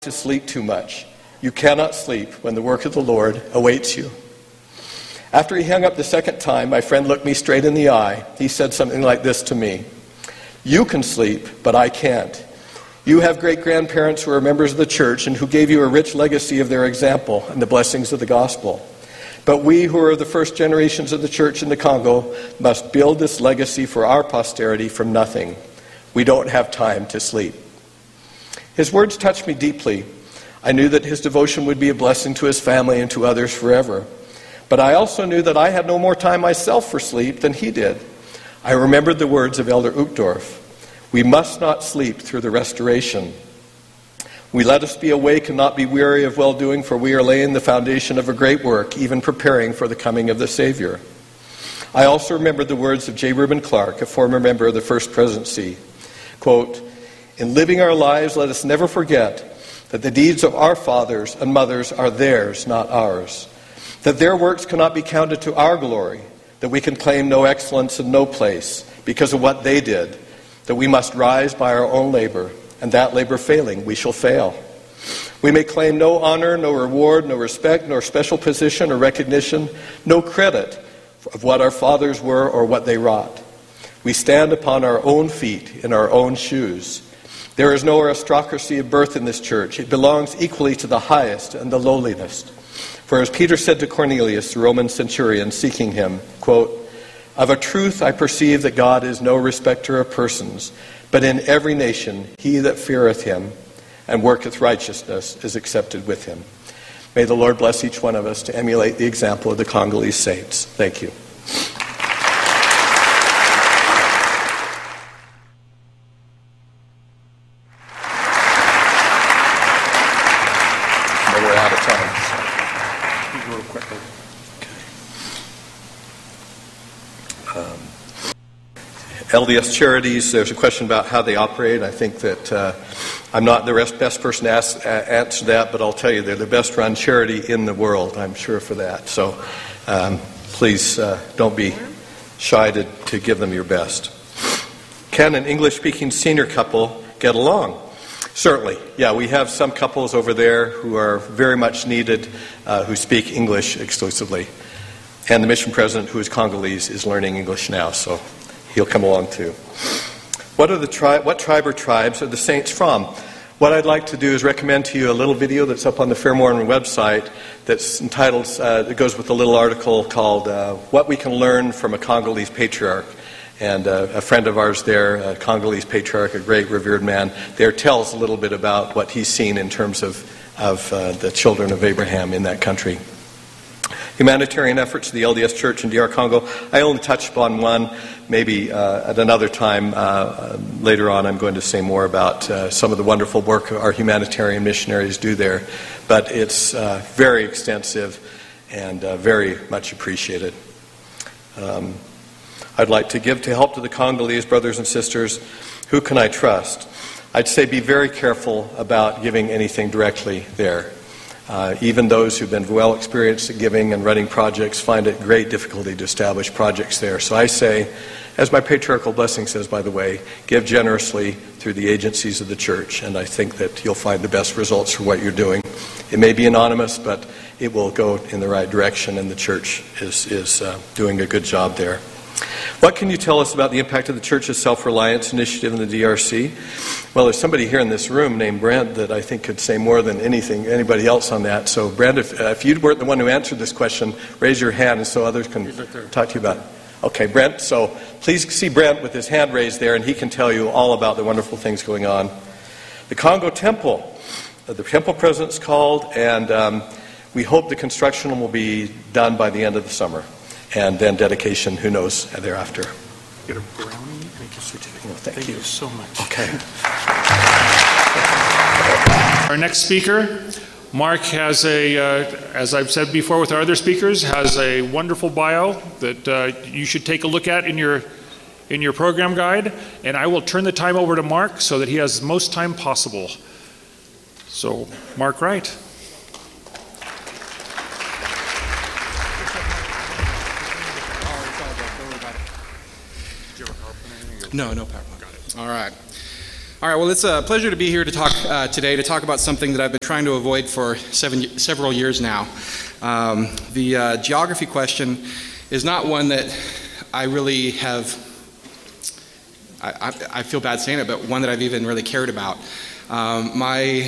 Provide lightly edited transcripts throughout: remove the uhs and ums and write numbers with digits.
to sleep too much. You cannot sleep when the work of the Lord awaits you. After he hung up the second time, my friend looked me straight in the eye. He said something like this to me: "You can sleep, but I can't. You have great-grandparents who are members of the church and who gave you a rich legacy of their example and the blessings of the gospel. But we who are the first generations of the church in the Congo must build this legacy for our posterity from nothing. We don't have time to sleep." His words touched me deeply. I knew that his devotion would be a blessing to his family and to others forever. But I also knew that I had no more time myself for sleep than he did. I remembered the words of Elder Uchtdorf: "We must not sleep through the restoration. We let us be awake and not be weary of well-doing, for we are laying the foundation of a great work, even preparing for the coming of the Savior." I also remembered the words of J. Reuben Clark, a former member of the First Presidency. Quote, "In living our lives, let us never forget that the deeds of our fathers and mothers are theirs, not ours. That their works cannot be counted to our glory, that we can claim no excellence and no place because of what they did, that we must rise by our own labor, and that labor failing, we shall fail. We may claim no honor, no reward, no respect, nor special position or recognition, no credit of what our fathers were or what they wrought. We stand upon our own feet in our own shoes. There is no aristocracy of birth in this church. It belongs equally to the highest and the lowliest. For as Peter said to Cornelius, the Roman centurion, seeking him, quote, 'Of a truth I perceive that God is no respecter of persons, but in every nation he that feareth him and worketh righteousness is accepted with him.' May the Lord bless each one of us to emulate the example of the Congolese saints. Thank you. We're out of time. Real quickly. LDS Charities, there's a question about how they operate. I think that I'm not the best person to answer that, but I'll tell you they're the best run charity in the world, I'm sure for that. So please don't be shy to give them your best. Can an English-speaking senior couple get along? Certainly. Yeah, we have some couples over there who are very much needed, who speak English exclusively. And the mission president, who is Congolese, is learning English now, so he'll come along too. What tribe or tribes are the saints from? What I'd like to do is recommend to you a little video that's up on the Fairmorn website that's entitled, it goes with a little article called What We Can Learn from a Congolese Patriarch. And a friend of ours there, a Congolese patriarch, a great revered man, there tells a little bit about what he's seen in terms of the children of Abraham in that country. Humanitarian efforts of the LDS Church in DR Congo. I only touched upon one. Maybe at another time later on I'm going to say more about some of the wonderful work our humanitarian missionaries do there. But it's very extensive and very much appreciated. I'd like to give to help to the Congolese brothers and sisters. Who can I trust? I'd say be very careful about giving anything directly there. Even those who've been well experienced at giving and running projects find it great difficulty to establish projects there. So I say, as my patriarchal blessing says, by the way, give generously through the agencies of the church, and I think that you'll find the best results for what you're doing. It may be anonymous, but it will go in the right direction, and the church is doing a good job there. What can you tell us about the impact of the Church's Self-Reliance Initiative in the DRC? Well, there's somebody here in this room named Brent that I think could say more than anybody else on that. So, Brent, if you weren't the one who answered this question, raise your hand and so others can talk to you about it. Okay, Brent, so please see Brent with his hand raised there, and he can tell you all about the wonderful things going on. The Congo Temple. The temple president's called, and we hope the construction will be done by the end of the summer. And then dedication, who knows, thereafter. Get a brownie? Make a certificate. Thank you so much. Okay. Our next speaker, Mark, has as I've said before with our other speakers, has a wonderful bio that you should take a look at in your program guide. And I will turn the time over to Mark so that he has the most time possible. So, Mark Wright. No PowerPoint. Got it. All right. All right, well, it's a pleasure to be here to talk today to talk about something that I've been trying to avoid for several years now. The geography question is not one that I really have, I feel bad saying it, but one that I've even really cared about. My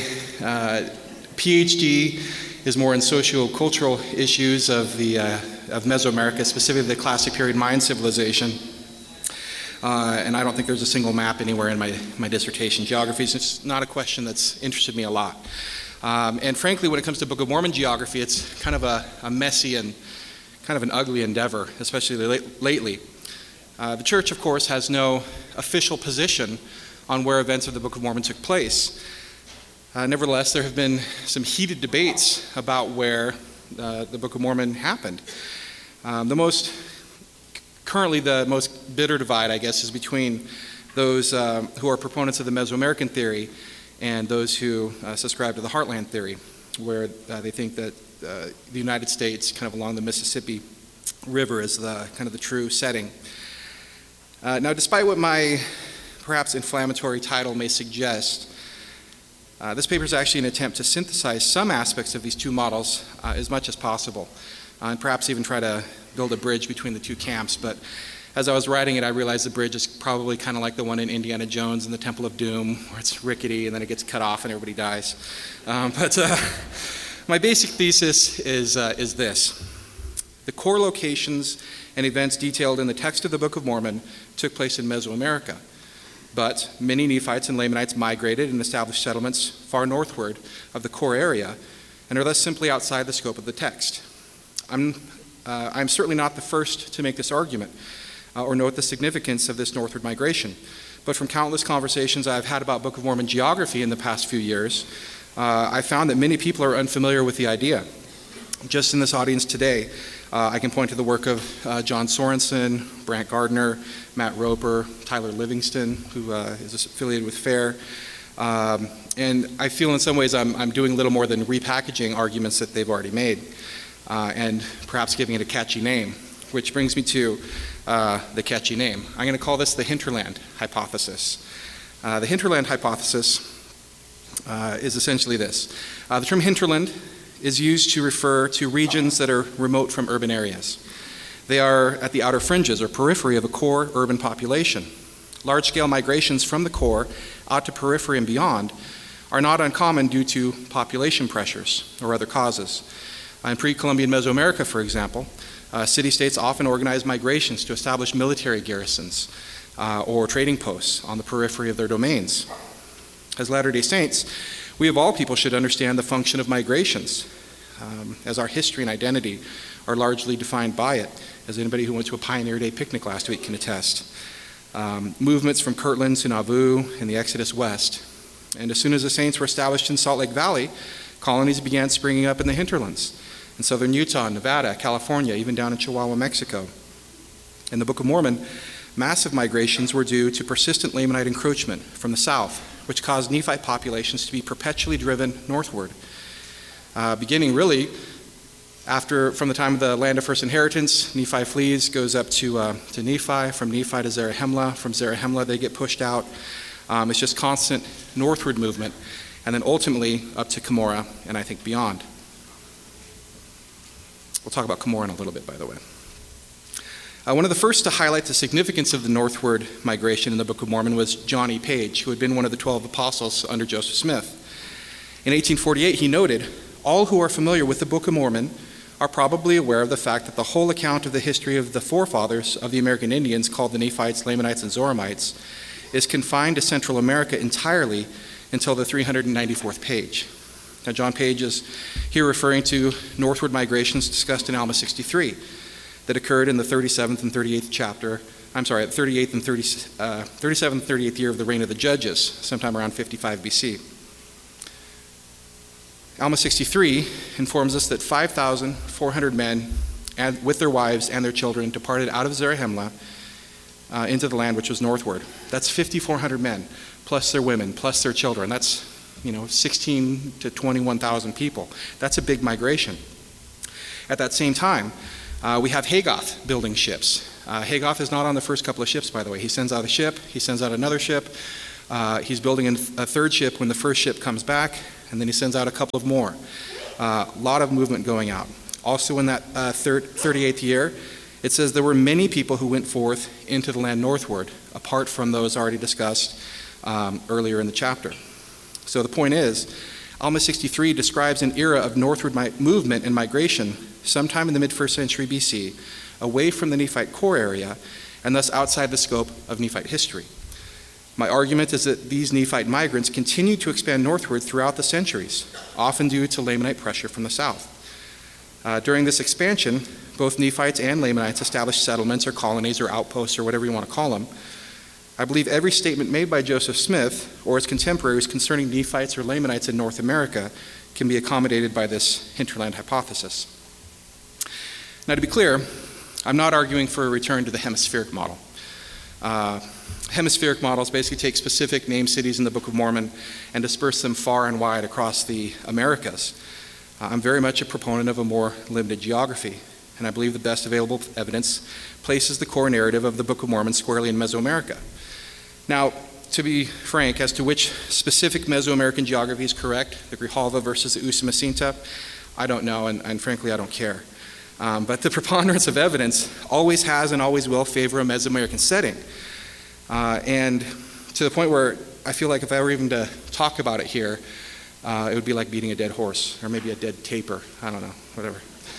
PhD is more in socio-cultural issues of Mesoamerica, specifically the Classic Period Mayan civilization. And I don't think there's a single map anywhere in my dissertation. Geography is just not a question that's interested me a lot. And frankly, when it comes to Book of Mormon geography, it's kind of a messy and kind of an ugly endeavor, especially lately. The church, of course, has no official position on where events of the Book of Mormon took place. Nevertheless, there have been some heated debates about where the Book of Mormon happened. Currently, the most bitter divide, I guess, is between those who are proponents of the Mesoamerican theory and those who subscribe to the Heartland theory, where they think that the United States, kind of along the Mississippi River, is the kind of the true setting. Now, despite what my perhaps inflammatory title may suggest, this paper is actually an attempt to synthesize some aspects of these two models as much as possible, and perhaps even try to build a bridge between the two camps. But as I was writing it, I realized the bridge is probably kind of like the one in Indiana Jones and the Temple of Doom, where it's rickety and then it gets cut off and everybody dies. But my basic thesis is this. The core locations and events detailed in the text of the Book of Mormon took place in Mesoamerica. But many Nephites and Lamanites migrated and established settlements far northward of the core area and are thus simply outside the scope of the text. I'm certainly not the first to make this argument or note the significance of this northward migration. But from countless conversations I've had about Book of Mormon geography in the past few years, I found that many people are unfamiliar with the idea. Just in this audience today, I can point to the work of John Sorensen, Brant Gardner, Matt Roper, Tyler Livingston, who is affiliated with FAIR. And I feel in some ways I'm doing a little more than repackaging arguments that they've already made. And perhaps giving it a catchy name, which brings me to the catchy name. I'm going to call this the hinterland hypothesis. The hinterland hypothesis is essentially this. The term hinterland is used to refer to regions that are remote from urban areas. They are at the outer fringes or periphery of a core urban population. Large-scale migrations from the core out to periphery and beyond are not uncommon due to population pressures or other causes. In pre-Columbian Mesoamerica, for example, city-states often organized migrations to establish military garrisons or trading posts on the periphery of their domains. As Latter-day Saints, we of all people should understand the function of migrations, as our history and identity are largely defined by it, as anybody who went to a Pioneer Day picnic last week can attest. Movements from Kirtland to Nauvoo and the Exodus west. And as soon as the Saints were established in Salt Lake Valley, colonies began springing up in the hinterlands, in southern Utah, Nevada, California, even down in Chihuahua, Mexico. In the Book of Mormon, massive migrations were due to persistent Lamanite encroachment from the south, which caused Nephite populations to be perpetually driven northward. Beginning really from the time of the land of first inheritance, Nephi flees, goes up to Nephi, from Nephi to Zarahemla, from Zarahemla they get pushed out. It's just constant northward movement, and then ultimately up to Cumorah, and I think beyond. We'll talk about Cumorah in a little bit, by the way. One of the first to highlight the significance of the northward migration in the Book of Mormon was John E. Page, who had been one of the 12 apostles under Joseph Smith. In 1848, he noted, "All who are familiar with the Book of Mormon are probably aware of the fact that the whole account of the history of the forefathers of the American Indians, called the Nephites, Lamanites, and Zoramites, is confined to Central America entirely until the 394th page." Now, John Page is here referring to northward migrations discussed in Alma 63 that occurred in the 37th and 38th chapter, the 37th and 38th year of the reign of the Judges, sometime around 55 BC. Alma 63 informs us that 5,400 men and with their wives and their children departed out of Zarahemla into the land which was northward. That's 5,400 men, plus their women, plus their children. That's 16 to 21,000 people. That's a big migration. At that same time, we have Hagoth building ships. Hagoth is not on the first couple of ships, by the way. He sends out a ship, he sends out another ship. He's building a third ship when the first ship comes back, and then he sends out a couple of more. A lot of movement going out. Also in that 38th year, it says there were many people who went forth into the land northward, apart from those already discussed earlier in the chapter. So the point is, Alma 63 describes an era of northward movement and migration sometime in the mid-1st century BC, away from the Nephite core area, and thus outside the scope of Nephite history. My argument is that these Nephite migrants continued to expand northward throughout the centuries, often due to Lamanite pressure from the south. During this expansion, both Nephites and Lamanites established settlements or colonies or outposts or whatever you want to call them. I believe every statement made by Joseph Smith or his contemporaries concerning Nephites or Lamanites in North America can be accommodated by this hinterland hypothesis. Now, to be clear, I'm not arguing for a return to the hemispheric model. Hemispheric models basically take specific named cities in the Book of Mormon and disperse them far and wide across the Americas. I'm very much a proponent of a more limited geography, and I believe the best available evidence places the core narrative of the Book of Mormon squarely in Mesoamerica. Now, to be frank, as to which specific Mesoamerican geography is correct, the Grijalva versus the Usumacinta, I don't know, and frankly, I don't care. But the preponderance of evidence always has and always will favor a Mesoamerican setting. And to the point where I feel like if I were even to talk about it here, it would be like beating a dead horse, or maybe a dead tapir. I don't know, whatever.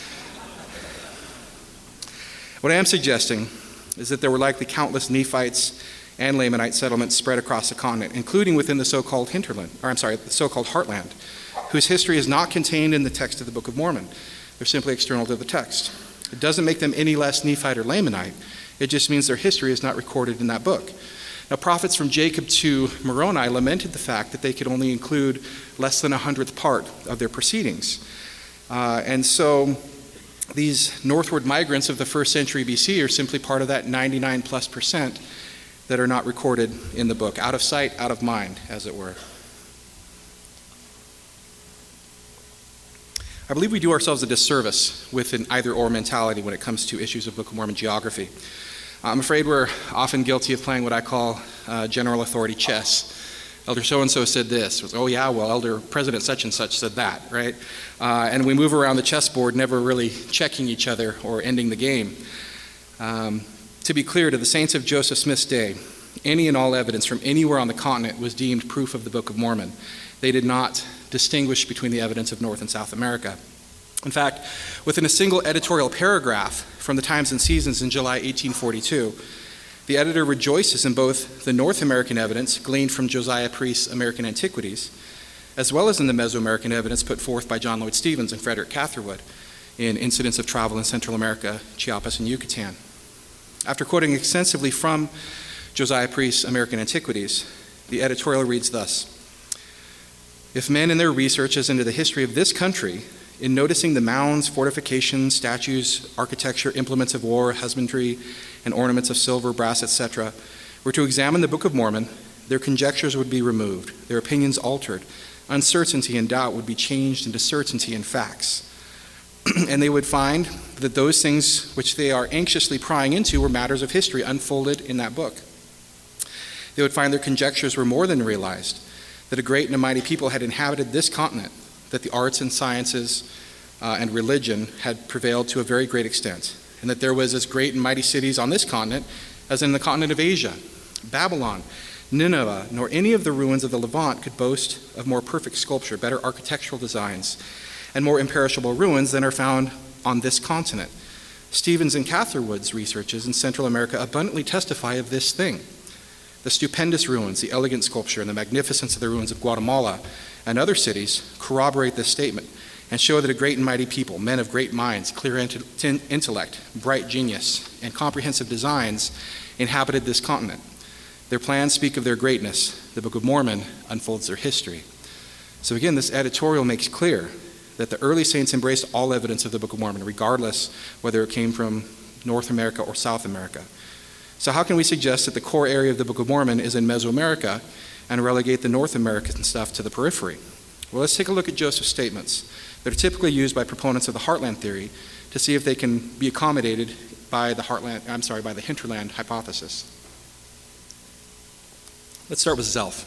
What I am suggesting is that there were likely countless Nephites and Lamanite settlements spread across the continent, including within the so-called the so-called heartland, whose history is not contained in the text of the Book of Mormon. They're simply external to the text. It doesn't make them any less Nephite or Lamanite. It just means their history is not recorded in that book. Now, prophets from Jacob to Moroni lamented the fact that they could only include less than 100th part of their proceedings. And so these northward migrants of the 1st century BC are simply part of that 99+% that are not recorded in the book. Out of sight, out of mind, as it were. I believe we do ourselves a disservice with an either-or mentality when it comes to issues of Book of Mormon geography. I'm afraid we're often guilty of playing what I call general authority chess. Elder so-and-so said this. Oh yeah, well, Elder President such and such said that, right? And we move around the chessboard, never really checking each other or ending the game. To be clear, to the saints of Joseph Smith's day, any and all evidence from anywhere on the continent was deemed proof of the Book of Mormon. They did not distinguish between the evidence of North and South America. In fact, within a single editorial paragraph from the Times and Seasons in July 1842, the editor rejoices in both the North American evidence gleaned from Josiah Priest's American Antiquities, as well as in the Mesoamerican evidence put forth by John Lloyd Stephens and Frederick Catherwood in Incidents of Travel in Central America, Chiapas, and Yucatan. After quoting extensively from Josiah Priest's American Antiquities, the editorial reads thus: "If men in their researches into the history of this country, in noticing the mounds, fortifications, statues, architecture, implements of war, husbandry, and ornaments of silver, brass, etc., were to examine the Book of Mormon, their conjectures would be removed, their opinions altered, uncertainty and doubt would be changed into certainty and facts. And they would find that those things which they are anxiously prying into were matters of history unfolded in that book. They would find their conjectures were more than realized, that a great and a mighty people had inhabited this continent, that the arts and sciences and religion had prevailed to a very great extent, and that there was as great and mighty cities on this continent as in the continent of Asia. Babylon, Nineveh, nor any of the ruins of the Levant could boast of more perfect sculpture, better architectural designs, and more imperishable ruins than are found on this continent. Stephens and Catherwood's researches in Central America abundantly testify of this thing. The stupendous ruins, the elegant sculpture, and the magnificence of the ruins of Guatemala and other cities corroborate this statement and show that a great and mighty people, men of great minds, clear intellect, bright genius, and comprehensive designs inhabited this continent. Their plans speak of their greatness. The Book of Mormon unfolds their history." So again, this editorial makes clear that the early saints embraced all evidence of the Book of Mormon, regardless whether it came from North America or South America. So how can we suggest that the core area of the Book of Mormon is in Mesoamerica and relegate the North American stuff to the periphery? Well, let's take a look at Joseph's statements that are typically used by proponents of the heartland theory to see if they can be accommodated by the hinterland hypothesis. Let's start with Zelph.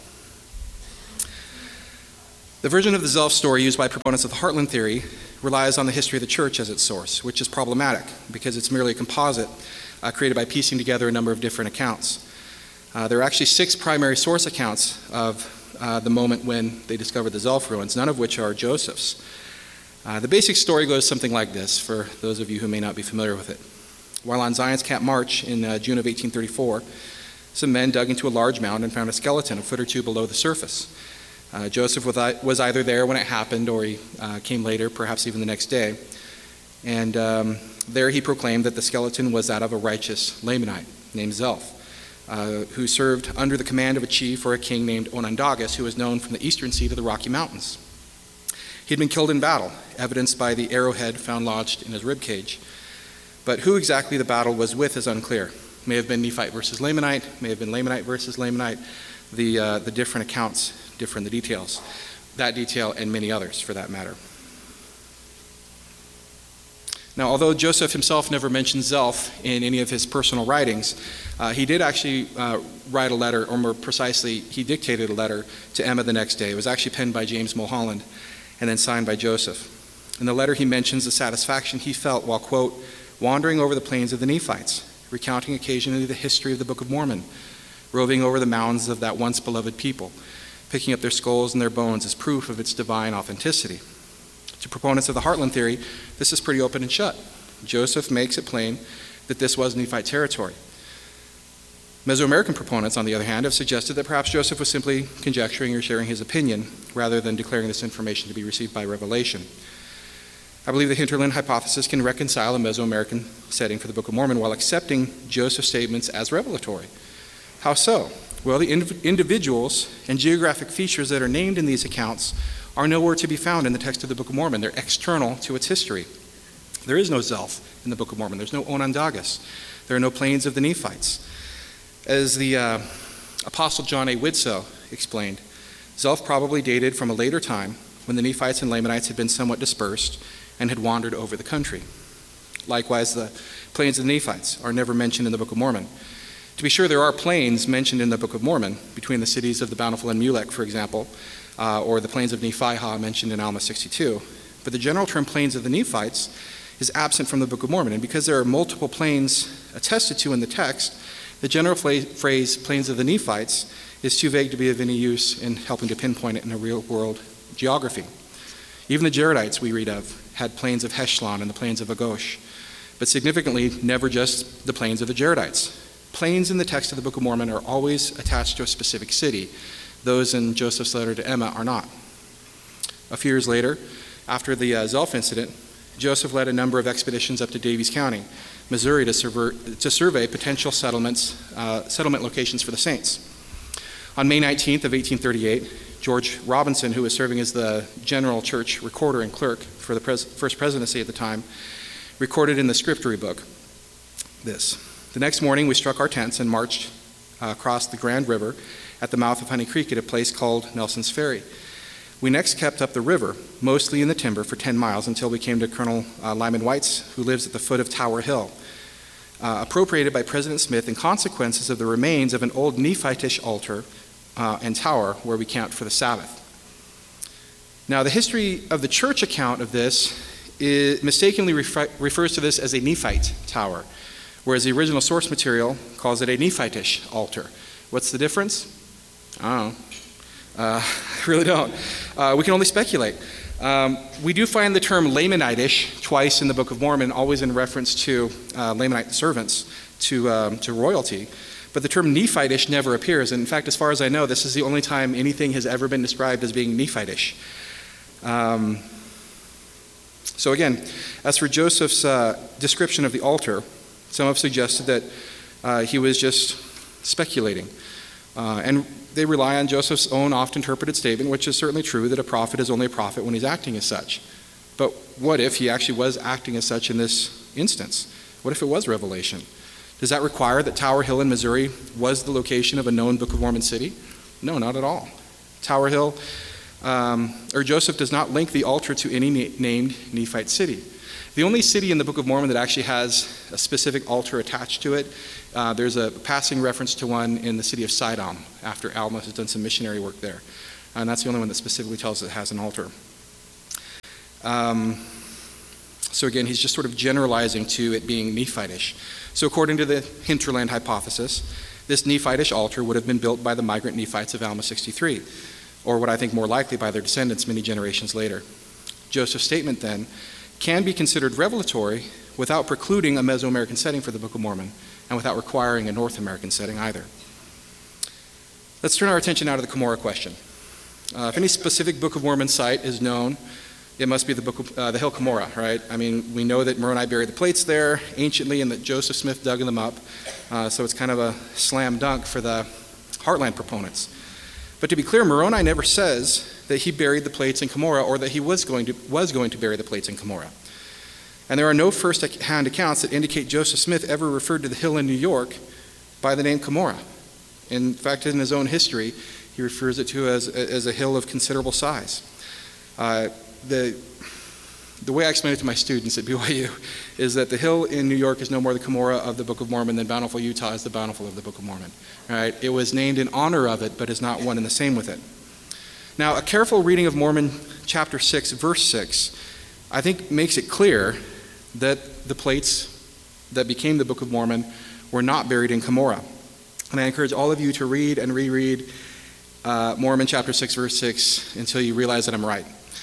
The version of the Zelph story used by proponents of the Heartland theory relies on the history of the church as its source, which is problematic because it's merely a composite created by piecing together a number of different accounts. There are actually 6 primary source accounts of the moment when they discovered the Zelph ruins, none of which are Joseph's. The basic story goes something like this, for those of you who may not be familiar with it. While on Zion's Camp March in June of 1834, some men dug into a large mound and found a skeleton a foot or two below the surface. Joseph was either there when it happened or he came later, perhaps even the next day. And there he proclaimed that the skeleton was that of a righteous Lamanite named Zelph, who served under the command of a chief or a king named Onondagas, who was known from the eastern seat of the Rocky Mountains. He had been killed in battle, evidenced by the arrowhead found lodged in his ribcage. But who exactly the battle was with is unclear. May have been Nephite versus Lamanite, may have been Lamanite versus Lamanite. The different accounts differ in the details. That detail and many others, for that matter. Now, although Joseph himself never mentioned Zelph in any of his personal writings, he did actually write a letter, or more precisely, he dictated a letter to Emma the next day. It was actually penned by James Mulholland and then signed by Joseph. In the letter, he mentions the satisfaction he felt while, quote, wandering over the plains of the Nephites, recounting occasionally the history of the Book of Mormon, roving over the mounds of that once beloved people, picking up their skulls and their bones as proof of its divine authenticity. To proponents of the Heartland theory, this is pretty open and shut. Joseph makes it plain that this was Nephite territory. Mesoamerican proponents, on the other hand, have suggested that perhaps Joseph was simply conjecturing or sharing his opinion rather than declaring this information to be received by revelation. I believe the hinterland hypothesis can reconcile a Mesoamerican setting for the Book of Mormon while accepting Joseph's statements as revelatory. How so? Well, the individuals and geographic features that are named in these accounts are nowhere to be found in the text of the Book of Mormon. They're external to its history. There is no Zelph in the Book of Mormon. There's no Onondagas. There are no plains of the Nephites. As the Apostle John A. Widtsoe explained, Zelph probably dated from a later time when the Nephites and Lamanites had been somewhat dispersed and had wandered over the country. Likewise, the plains of the Nephites are never mentioned in the Book of Mormon. To be sure, there are plains mentioned in the Book of Mormon, between the cities of the Bountiful and Mulek, for example, or the plains of Nephihah mentioned in Alma 62. But the general term plains of the Nephites is absent from the Book of Mormon, and because there are multiple plains attested to in the text, the general phrase plains of the Nephites is too vague to be of any use in helping to pinpoint it in a real-world geography. Even the Jaredites we read of had plains of Heshlon and the plains of Agosh, but significantly, never just the plains of the Jaredites. Plains in the text of the Book of Mormon are always attached to a specific city. Those in Joseph's letter to Emma are not. A few years later, after the Zelph incident, Joseph led a number of expeditions up to Daviess County, Missouri, to survey potential settlement locations for the saints. On May 19th of 1838, George Robinson, who was serving as the general church recorder and clerk for the first presidency at the time, recorded in the scriptory book this. The next morning, we struck our tents and marched across the Grand River at the mouth of Honey Creek at a place called Nelson's Ferry. We next kept up the river, mostly in the timber, for 10 miles until we came to Colonel Lyman White's, who lives at the foot of Tower Hill, appropriated by President Smith in consequences of the remains of an old Nephitish altar and tower where we camped for the Sabbath. Now, the history of the church account of this mistakenly refers to this as a Nephite tower, whereas the original source material calls it a Nephitish altar. What's the difference? I don't know. I really don't. We can only speculate. We do find the term Lamanitish twice in the Book of Mormon, always in reference to Lamanite servants, to royalty. But the term Nephitish never appears. And in fact, as far as I know, this is the only time anything has ever been described as being Nephitish. So again, as for Joseph's description of the altar, some have suggested that he was just speculating. And they rely on Joseph's own oft-interpreted statement, which is certainly true, that a prophet is only a prophet when he's acting as such. But what if he actually was acting as such in this instance? What if it was revelation? Does that require that Tower Hill in Missouri was the location of a known Book of Mormon city? No, not at all. Tower Hill Joseph does not link the altar to any named Nephite city. The only city in the Book of Mormon that actually has a specific altar attached to it, there's a passing reference to one in the city of Sidon after Alma has done some missionary work there. And that's the only one that specifically tells us it has an altar. So again, he's just sort of generalizing to it being Nephitish. So according to the hinterland hypothesis, this Nephitish altar would have been built by the migrant Nephites of Alma 63, or what I think more likely by their descendants many generations later. Joseph's statement then can be considered revelatory without precluding a Mesoamerican setting for the Book of Mormon and without requiring a North American setting either. Let's turn our attention now to the Cumorah question. If any specific Book of Mormon site is known, it must be the Hill Cumorah, right? I mean, we know that Moroni buried the plates there anciently and that Joseph Smith dug them up, so it's kind of a slam dunk for the Heartland proponents. But to be clear, Moroni never says that he buried the plates in Cumorah or that he was going to bury the plates in Cumorah. And there are no first-hand accounts that indicate Joseph Smith ever referred to the hill in New York by the name Cumorah. In fact, in his own history, he refers it to as a hill of considerable size. The way I explain it to my students at BYU is that the hill in New York is no more the Cumorah of the Book of Mormon than Bountiful, Utah is the Bountiful of the Book of Mormon. Right? It was named in honor of it, but is not one and the same with it. Now, a careful reading of Mormon chapter 6, verse 6, I think makes it clear that the plates that became the Book of Mormon were not buried in Cumorah. And I encourage all of you to read and reread Mormon chapter 6, verse 6 until you realize that I'm right.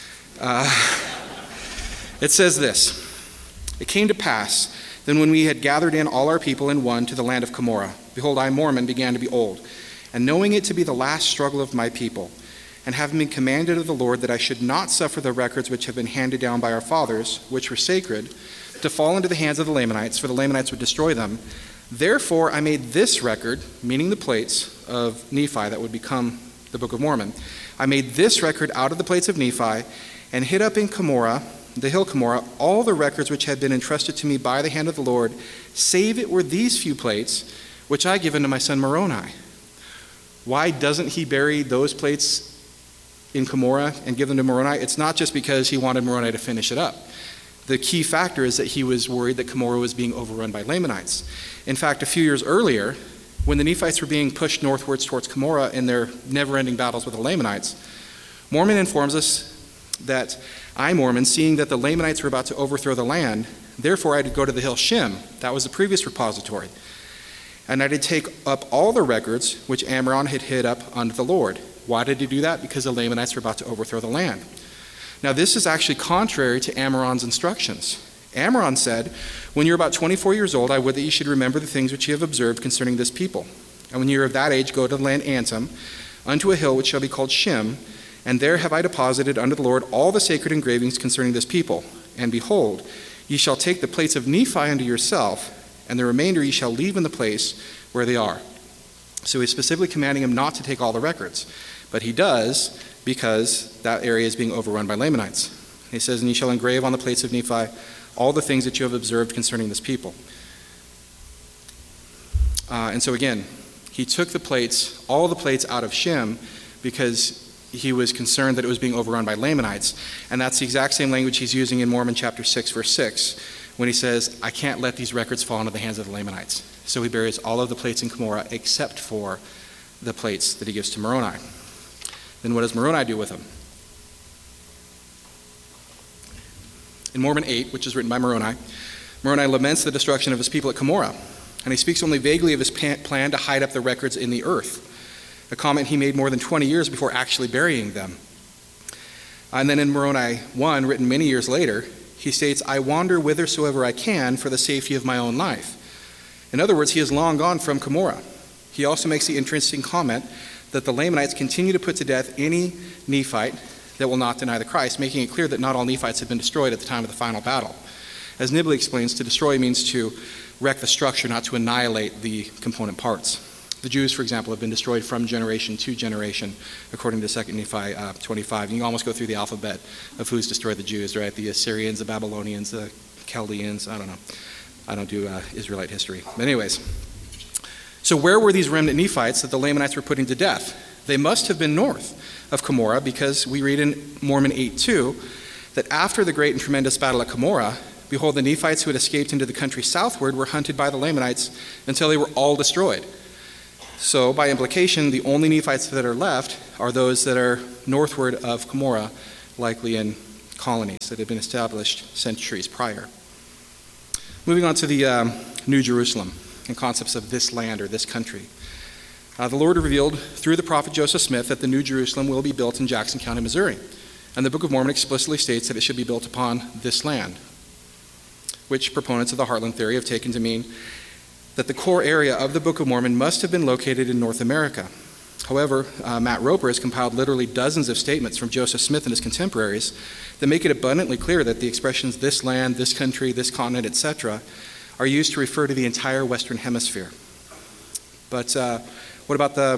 It says this: "It came to pass, then when we had gathered in all our people in one to the land of Cumorah, behold, I, Mormon, began to be old, and knowing it to be the last struggle of my people, and having been commanded of the Lord that I should not suffer the records which have been handed down by our fathers, which were sacred, to fall into the hands of the Lamanites, for the Lamanites would destroy them. Therefore I made this record," meaning the plates of Nephi that would become the Book of Mormon, "I made this record out of the plates of Nephi, and hid up in Cumorah, the hill Cumorah, all the records which had been entrusted to me by the hand of the Lord, save it were these few plates, which I give unto my son Moroni." Why doesn't he bury those plates in Cumorah and give them to Moroni? It's not just because he wanted Moroni to finish it up. The key factor is that he was worried that Cumorah was being overrun by Lamanites. In fact, a few years earlier, when the Nephites were being pushed northwards towards Cumorah in their never-ending battles with the Lamanites, Mormon informs us that I, Mormon, seeing that the Lamanites were about to overthrow the land, therefore I did go to the hill Shem, that was the previous repository, and I did take up all the records which Amram had hid up unto the Lord. Why did he do that? Because the Lamanites were about to overthrow the land. Now this is actually contrary to Amram's instructions. Amram said, "When you're about 24 years old, I would that you should remember the things which you have observed concerning this people. And when you are of that age, go to the land Antum, unto a hill which shall be called Shem, and there have I deposited unto the Lord all the sacred engravings concerning this people. And behold, ye shall take the plates of Nephi unto yourself, and the remainder ye shall leave in the place where they are." So he's specifically commanding him not to take all the records. But he does, because that area is being overrun by Lamanites. He says, "And ye shall engrave on the plates of Nephi all the things that you have observed concerning this people." And so again, he took the plates, all the plates out of Shem, because he was concerned that it was being overrun by Lamanites. And that's the exact same language he's using in Mormon chapter 6, verse 6, when he says, "I can't let these records fall into the hands of the Lamanites." So he buries all of the plates in Cumorah except for the plates that he gives to Moroni. Then what does Moroni do with them? In Mormon 8, which is written by Moroni, Moroni laments the destruction of his people at Cumorah, and he speaks only vaguely of his plan to hide up the records in the earth, a comment he made more than 20 years before actually burying them. And then in Moroni 1, written many years later, he states, "I wander whithersoever I can for the safety of my own life." In other words, he is long gone from Cumorah. He also makes the interesting comment that the Lamanites continue to put to death any Nephite that will not deny the Christ, making it clear that not all Nephites had been destroyed at the time of the final battle. As Nibley explains, to destroy means to wreck the structure, not to annihilate the component parts. The Jews, for example, have been destroyed from generation to generation, according to 2 Nephi 25. You can almost go through the alphabet of who's destroyed the Jews, right? The Assyrians, the Babylonians, the Chaldeans, I don't know. I don't do Israelite history. But anyways, so where were these remnant Nephites that the Lamanites were putting to death? They must have been north of Cumorah, because we read in Mormon 8:2 that after the great and tremendous battle at Cumorah, behold, the Nephites who had escaped into the country southward were hunted by the Lamanites until they were all destroyed. So, by implication, the only Nephites that are left are those that are northward of Cumorah, likely in colonies that had been established centuries prior. Moving on to the New Jerusalem and concepts of this land or this country. The Lord revealed through the prophet Joseph Smith that the New Jerusalem will be built in Jackson County, Missouri. And the Book of Mormon explicitly states that it should be built upon this land, which proponents of the Heartland theory have taken to mean that the core area of the Book of Mormon must have been located in North America. However, Matt Roper has compiled literally dozens of statements from Joseph Smith and his contemporaries that make it abundantly clear that the expressions this land, this country, this continent, etc., are used to refer to the entire Western Hemisphere. But what about the,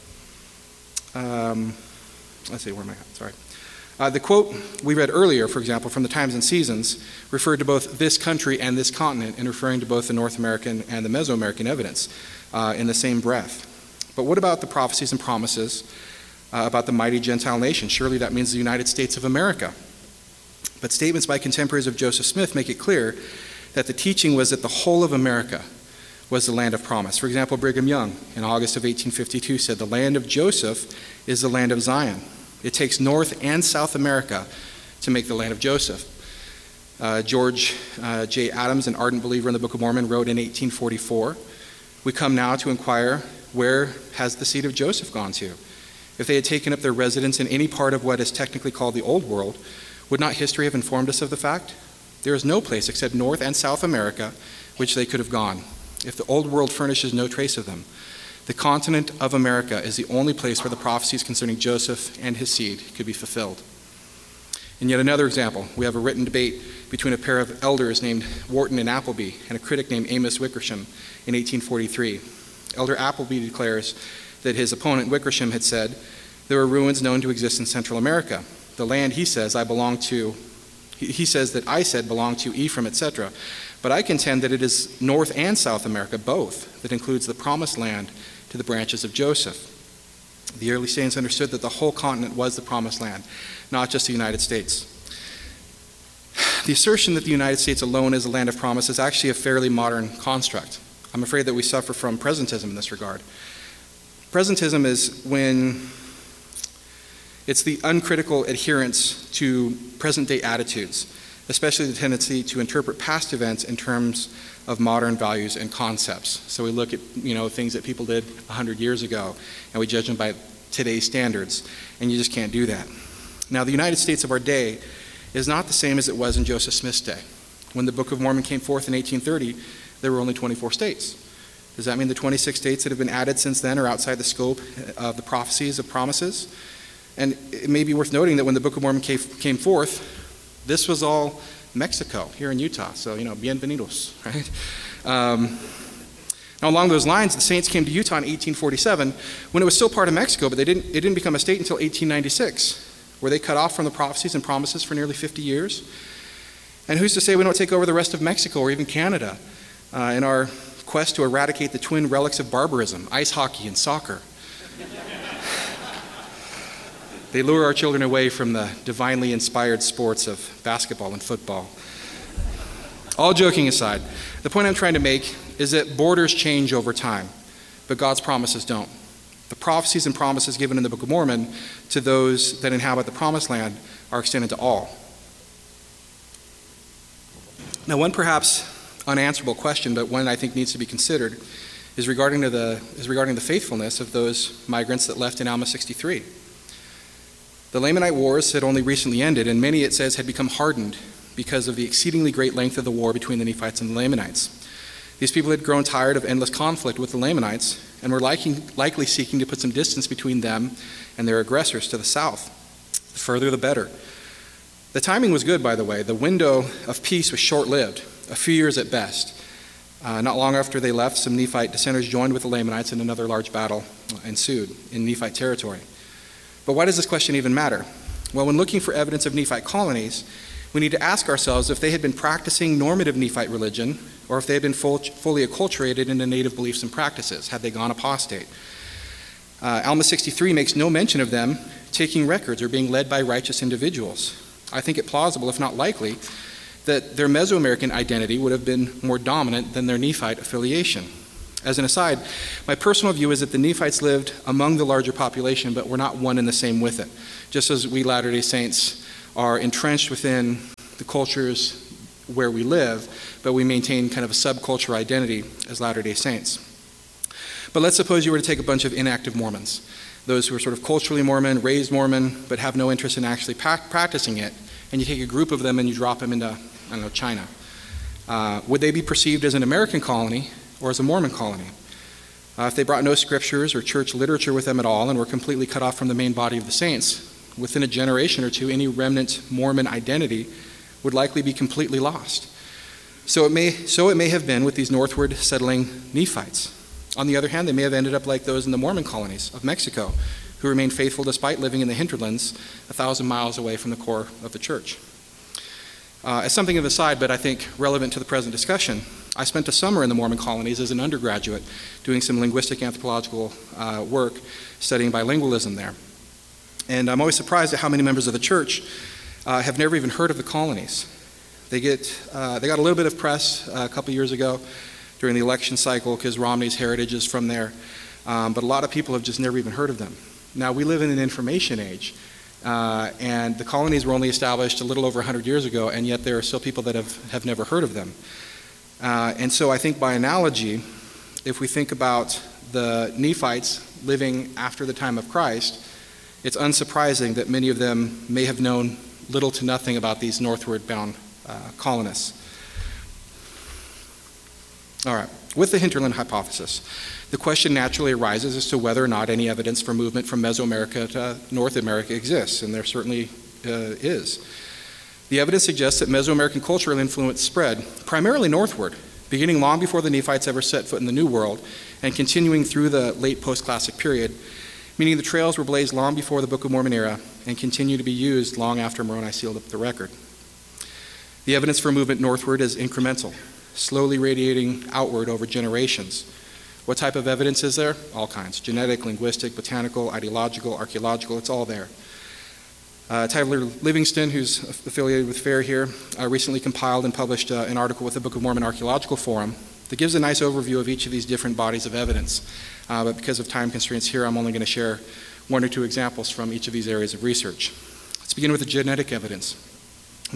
the quote we read earlier, for example, from the Times and Seasons, referred to both this country and this continent in referring to both the North American and the Mesoamerican evidence in the same breath. But what about the prophecies and promises about the mighty Gentile nation? Surely that means the United States of America. But statements by contemporaries of Joseph Smith make it clear that the teaching was that the whole of America was the land of promise. For example, Brigham Young in August of 1852 said, "The land of Joseph is the land of Zion. It takes North and South America to make the land of Joseph." George J. Adams, an ardent believer in the Book of Mormon, wrote in 1844, "We come now to inquire, where has the seed of Joseph gone to? If they had taken up their residence in any part of what is technically called the Old World, would not history have informed us of the fact? There is no place except North and South America which they could have gone, if the Old World furnishes no trace of them. The continent of America is the only place where the prophecies concerning Joseph and his seed could be fulfilled." And yet another example, we have a written debate between a pair of elders named Wharton and Appleby and a critic named Amos Wickersham in 1843. Elder Appleby declares that his opponent Wickersham had said, "There are ruins known to exist in Central America. The land, he says, he says that I said belonged to Ephraim, etc. But I contend that it is North and South America, both, that includes the promised land to the branches of Joseph." The early saints understood that the whole continent was the promised land, not just the United States. The assertion that the United States alone is a land of promise is actually a fairly modern construct. I'm afraid that we suffer from presentism in this regard. Presentism is when it's the uncritical adherence to present-day attitudes, especially the tendency to interpret past events in terms of modern values and concepts. So we look at things that people did 100 years ago, and we judge them by today's standards, and you just can't do that. Now, the United States of our day is not the same as it was in Joseph Smith's day. When the Book of Mormon came forth in 1830, there were only 24 states. Does that mean the 26 states that have been added since then are outside the scope of the prophecies of promises? And it may be worth noting that when the Book of Mormon came forth, this was all Mexico here in Utah. So, bienvenidos, right? Now, along those lines, the saints came to Utah in 1847 when it was still part of Mexico, but it didn't become a state until 1896, where they cut off from the prophecies and promises for nearly 50 years. And who's to say we don't take over the rest of Mexico or even Canada in our quest to eradicate the twin relics of barbarism, ice hockey and soccer? They lure our children away from the divinely inspired sports of basketball and football. All joking aside, the point I'm trying to make is that borders change over time, but God's promises don't. The prophecies and promises given in the Book of Mormon to those that inhabit the Promised Land are extended to all. Now, one perhaps unanswerable question, but one I think needs to be considered, is regarding the faithfulness of those migrants that left in Alma 63. The Lamanite Wars had only recently ended, and many, it says, had become hardened because of the exceedingly great length of the war between the Nephites and the Lamanites. These people had grown tired of endless conflict with the Lamanites and were likely seeking to put some distance between them and their aggressors to the south. The further, the better. The timing was good, by the way. The window of peace was short-lived, a few years at best. Not long after they left, some Nephite dissenters joined with the Lamanites, and another large battle ensued in Nephite territory. But why does this question even matter? Well, when looking for evidence of Nephite colonies, we need to ask ourselves if they had been practicing normative Nephite religion or if they had been fully acculturated into native beliefs and practices. Had they gone apostate? Alma 63 makes no mention of them taking records or being led by righteous individuals. I think it plausible, if not likely, that their Mesoamerican identity would have been more dominant than their Nephite affiliation. As an aside, my personal view is that the Nephites lived among the larger population, but were not one and the same with it, just as we Latter-day Saints are entrenched within the cultures where we live, but we maintain kind of a subculture identity as Latter-day Saints. But let's suppose you were to take a bunch of inactive Mormons, those who are sort of culturally Mormon, raised Mormon, but have no interest in actually practicing it, and you take a group of them and you drop them into, China. Would they be perceived as an American colony or as a Mormon colony? If they brought no scriptures or church literature with them at all and were completely cut off from the main body of the saints, within a generation or two, any remnant Mormon identity would likely be completely lost. So it may have been with these northward settling Nephites. On the other hand, they may have ended up like those in the Mormon colonies of Mexico, who remained faithful despite living in the hinterlands 1,000 miles away from the core of the church. As something of an aside, but I think relevant to the present discussion, I spent a summer in the Mormon colonies as an undergraduate doing some linguistic anthropological work studying bilingualism there. And I'm always surprised at how many members of the church have never even heard of the colonies. They got a little bit of press a couple years ago during the election cycle because Romney's heritage is from there, but a lot of people have just never even heard of them. Now, we live in an information age, and the colonies were only established a little over 100 years ago, and yet there are still people that have never heard of them. And so I think by analogy, if we think about the Nephites living after the time of Christ, it's unsurprising that many of them may have known little to nothing about these northward bound colonists. All right, with the hinterland hypothesis, the question naturally arises as to whether or not any evidence for movement from Mesoamerica to North America exists, and there certainly is. The evidence suggests that Mesoamerican cultural influence spread primarily northward, beginning long before the Nephites ever set foot in the New World, and continuing through the late post-classic period, meaning the trails were blazed long before the Book of Mormon era and continue to be used long after Moroni sealed up the record. The evidence for movement northward is incremental, slowly radiating outward over generations. What type of evidence is there? All kinds. Genetic, linguistic, botanical, ideological, archaeological, it's all there. Tyler Livingston, who's affiliated with FAIR here, recently compiled and published an article with the Book of Mormon Archaeological Forum that gives a nice overview of each of these different bodies of evidence. But because of time constraints here, I'm only going to share one or two examples from each of these areas of research. Let's begin with the genetic evidence. In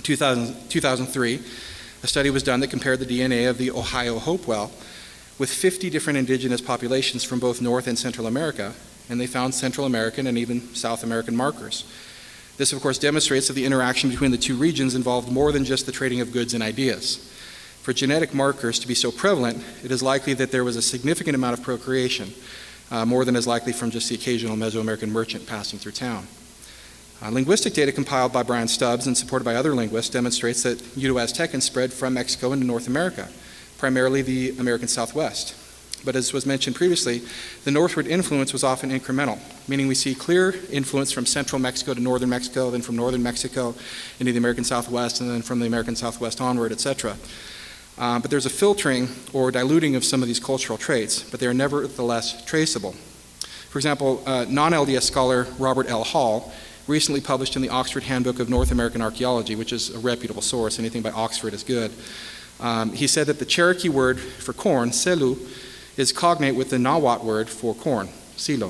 2003, a study was done that compared the DNA of the Ohio Hopewell with 50 different indigenous populations from both North and Central America, and they found Central American and even South American markers. This, of course, demonstrates that the interaction between the two regions involved more than just the trading of goods and ideas. For genetic markers to be so prevalent, it is likely that there was a significant amount of procreation, more than is likely from just the occasional Mesoamerican merchant passing through town. Linguistic data compiled by Brian Stubbs and supported by other linguists demonstrates that Uto-Aztecan spread from Mexico into North America, primarily the American Southwest. But as was mentioned previously, the northward influence was often incremental, meaning we see clear influence from central Mexico to northern Mexico, then from northern Mexico into the American Southwest, and then from the American Southwest onward, etc. But there's a filtering or diluting of some of these cultural traits, but they are nevertheless traceable. For example, non-LDS scholar Robert L. Hall recently published in the Oxford Handbook of North American Archaeology, which is a reputable source, anything by Oxford is good. He said that the Cherokee word for corn, selu, is cognate with the Nahuatl word for corn, silo.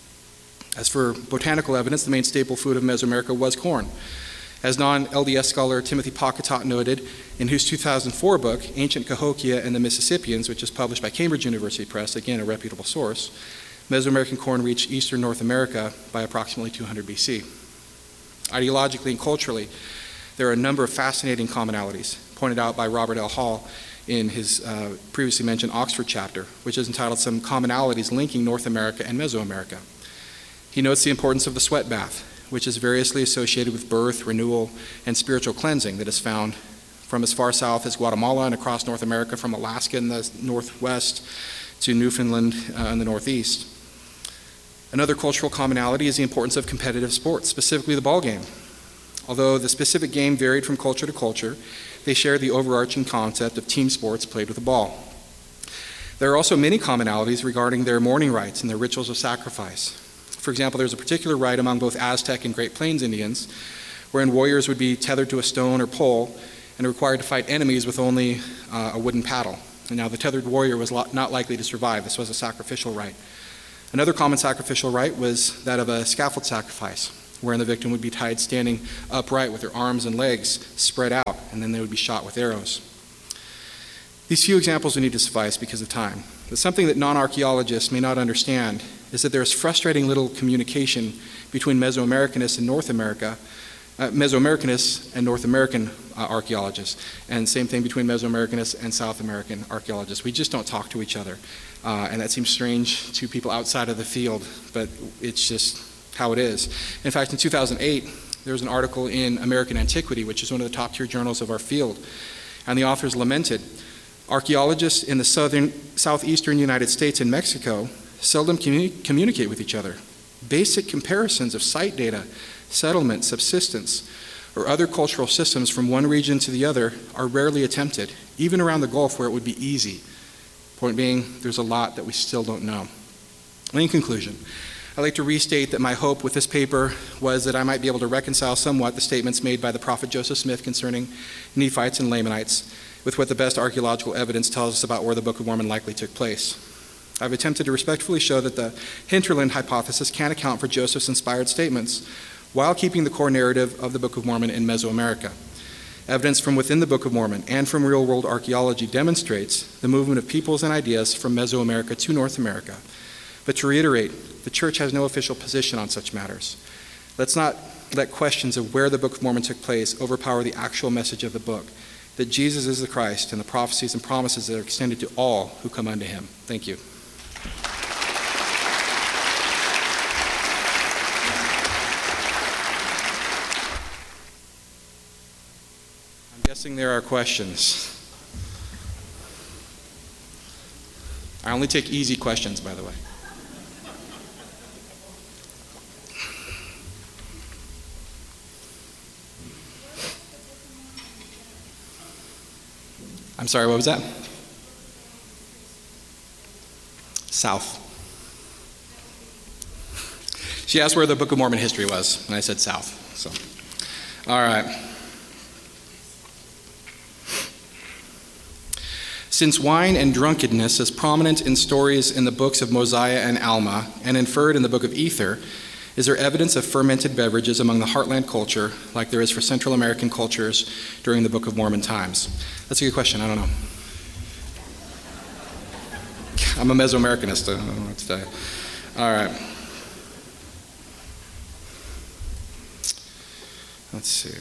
As for botanical evidence, the main staple food of Mesoamerica was corn. As non-LDS scholar Timothy Pocketot noted in his 2004 book, Ancient Cahokia and the Mississippians, which is published by Cambridge University Press, again a reputable source, Mesoamerican corn reached eastern North America by approximately 200 BC. Ideologically and culturally, there are a number of fascinating commonalities pointed out by Robert L. Hall in his previously mentioned Oxford chapter, which is entitled Some Commonalities Linking North America and Mesoamerica. He notes the importance of the sweat bath, which is variously associated with birth, renewal, and spiritual cleansing that is found from as far south as Guatemala and across North America, from Alaska in the northwest to Newfoundland in the northeast. Another cultural commonality is the importance of competitive sports, specifically the ball game. Although the specific game varied from culture to culture, they shared the overarching concept of team sports played with a ball. There are also many commonalities regarding their mourning rites and their rituals of sacrifice. For example, there's a particular rite among both Aztec and Great Plains Indians wherein warriors would be tethered to a stone or pole and required to fight enemies with only a wooden paddle. And now the tethered warrior was not likely to survive. This was a sacrificial rite. Another common sacrificial rite was that of a scaffold sacrifice, wherein the victim would be tied standing upright with their arms and legs spread out, and then they would be shot with arrows. These few examples we need to suffice because of time. But something that non-archaeologists may not understand is that there is frustrating little communication between Mesoamericanists and North America, Mesoamericanists and North American archaeologists, and same thing between Mesoamericanists and South American archaeologists. We just don't talk to each other, and that seems strange to people outside of the field, but it's just how it is. In fact, in 2008, there was an article in American Antiquity, which is one of the top-tier journals of our field, and the authors lamented, archaeologists in the southeastern United States and Mexico seldom communicate with each other. Basic comparisons of site data, settlement, subsistence, or other cultural systems from one region to the other are rarely attempted, even around the Gulf where it would be easy. Point being, there's a lot that we still don't know. In conclusion, I'd like to restate that my hope with this paper was that I might be able to reconcile somewhat the statements made by the prophet Joseph Smith concerning Nephites and Lamanites with what the best archaeological evidence tells us about where the Book of Mormon likely took place. I've attempted to respectfully show that the hinterland hypothesis can account for Joseph's inspired statements while keeping the core narrative of the Book of Mormon in Mesoamerica. Evidence from within the Book of Mormon and from real-world archaeology demonstrates the movement of peoples and ideas from Mesoamerica to North America. But to reiterate, the Church has no official position on such matters. Let's not let questions of where the Book of Mormon took place overpower the actual message of the book, that Jesus is the Christ and the prophecies and promises that are extended to all who come unto him. Thank you. I'm guessing there are questions. I only take easy questions, by the way. I'm sorry, what was that? South. She asked where the Book of Mormon history was, and I said south. So, all right. Since wine and drunkenness is prominent in stories in the books of Mosiah and Alma, and inferred in the book of Ether, is there evidence of fermented beverages among the Heartland culture, like there is for Central American cultures during the Book of Mormon times? That's a good question. I don't know. I'm a Mesoamericanist. I don't know what to tell you. All right. Let's see.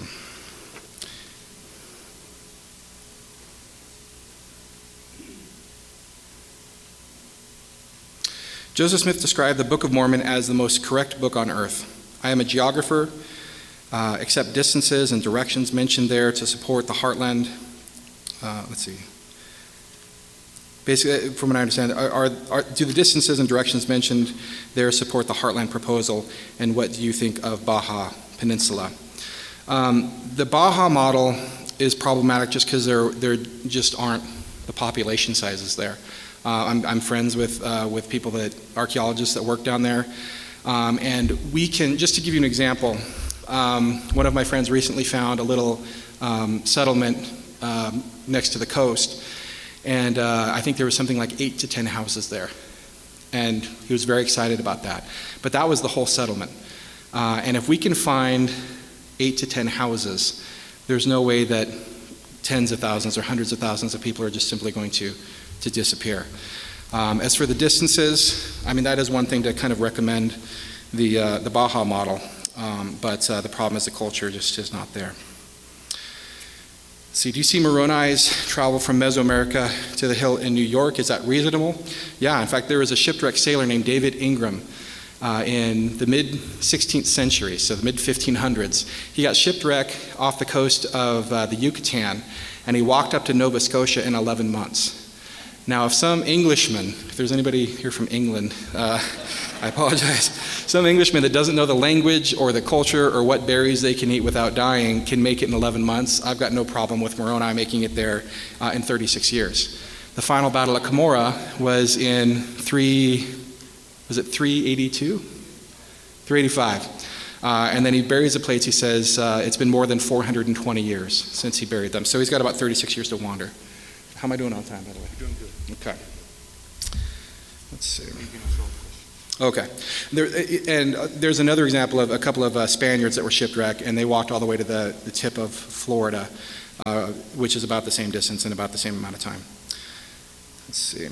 Joseph Smith described the Book of Mormon as the most correct book on earth. I am a geographer, accept distances and directions mentioned there to support the Heartland. Let's see. Basically, from what I understand, do the distances and directions mentioned there support the Heartland proposal, and what do you think of Baja Peninsula? The Baja model is problematic just because there just aren't the population sizes there. I'm friends with people archaeologists that work down there, and we can, just to give you an example, one of my friends recently found a little settlement next to the coast, and I think there was something like 8 to 10 houses there, and he was very excited about that. But that was the whole settlement, and if we can find 8 to 10 houses, there's no way that tens of thousands or hundreds of thousands of people are just simply going to disappear. As for the distances, I mean, that is one thing to kind of recommend the Baja model, but the problem is the culture just is not there. See, do you see Moroni's travel from Mesoamerica to the hill in New York? Is that reasonable? Yeah, in fact, there was a shipwrecked sailor named David Ingram in the mid-16th century, so the mid-1500s. He got shipwrecked off the coast of the Yucatan, and he walked up to Nova Scotia in 11 months. Now, if some Englishman, if there's anybody here from England, I apologize, some Englishman that doesn't know the language or the culture or what berries they can eat without dying can make it in 11 months, I've got no problem with Moroni making it there in 36 years. The final battle at Cumorah was in 382? 385. And then he buries the plates. He says it's been more than 420 years since he buried them. So he's got about 36 years to wander. How am I doing on time, by the way? You're doing good. Okay. Let's see. Okay. There's another example of a couple of Spaniards that were shipwrecked, and they walked all the way to the tip of Florida, which is about the same distance and about the same amount of time. Let's see.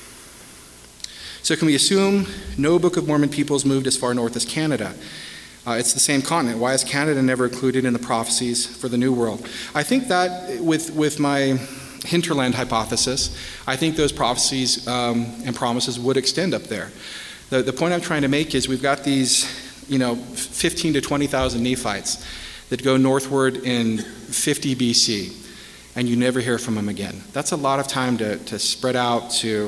So can we assume no Book of Mormon peoples moved as far north as Canada? It's the same continent. Why is Canada never included in the prophecies for the New World? I think that with my hinterland hypothesis, I think those prophecies and promises would extend up there. The point I'm trying to make is we've got these, 15 to 20,000 Nephites that go northward in 50 BC, and you never hear from them again. That's a lot of time to spread out, to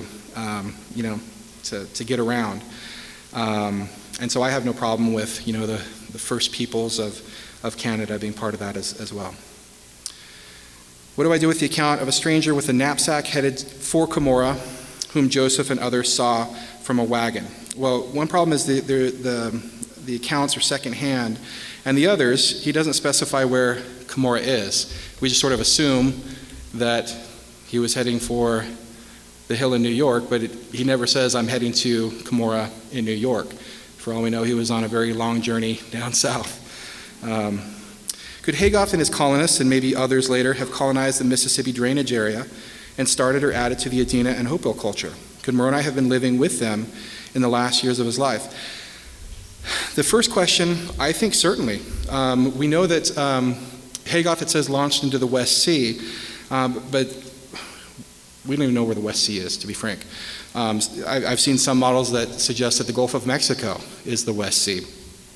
get around. And so I have no problem with, the first peoples of Canada being part of that as well. What do I do with the account of a stranger with a knapsack headed for Cumorah, whom Joseph and others saw from a wagon? Well, one problem is the accounts are secondhand, and the others, he doesn't specify where Cumorah is. We just sort of assume that he was heading for the hill in New York, but he never says, I'm heading to Cumorah in New York. For all we know, he was on a very long journey down south. Could Haygoff and his colonists, and maybe others later, have colonized the Mississippi drainage area and started or added to the Adena and Hopewell culture? Could Moroni have been living with them in the last years of his life? The first question, I think certainly. We know that Haygoff, it says, launched into the West Sea, but we don't even know where the West Sea is, to be frank. I've seen some models that suggest that the Gulf of Mexico is the West Sea.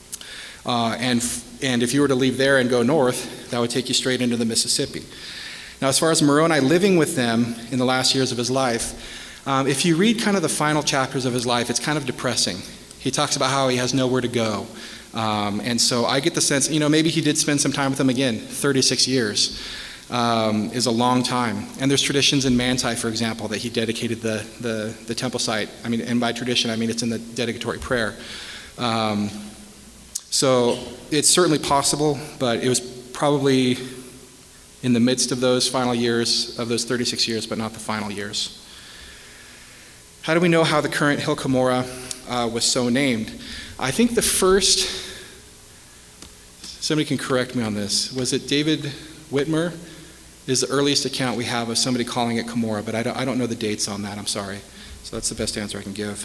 And if you were to leave there and go north, that would take you straight into the Mississippi. Now, as far as Moroni living with them in the last years of his life, if you read kind of the final chapters of his life, it's kind of depressing. He talks about how he has nowhere to go. And so I get the sense, maybe he did spend some time with them again. 36 years is a long time. And there's traditions in Manti, for example, that he dedicated the temple site. And by tradition, it's in the dedicatory prayer. So it's certainly possible, but it was probably in the midst of those final years, of those 36 years, but not the final years. How do we know how the current Hill Cumorah was so named? I think the first, somebody can correct me on this, was it David Whitmer? Is the earliest account we have of somebody calling it Cumorah, but I don't know the dates on that, I'm sorry. So that's the best answer I can give.